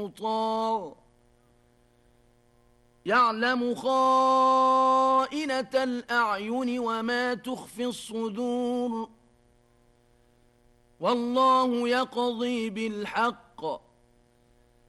مطاع يعلم خائنة الأعين وما تخفي الصدور والله يقضي بالحق